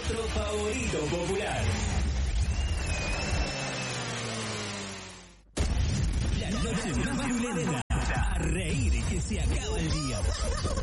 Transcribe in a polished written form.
nuestro favorito popular. La noche más violenta. A reír que se acaba el día.